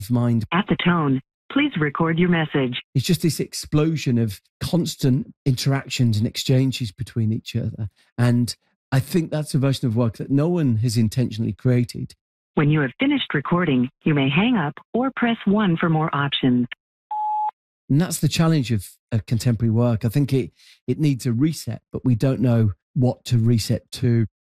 mind. At the tone, please record your message. It's just this explosion of constant interactions and exchanges between each other. And I think that's a version of work that no one has intentionally created. When you have finished recording, you may hang up or press 1 for more options. And that's the challenge of contemporary work. I think it needs a reset, but we don't know what to reset to.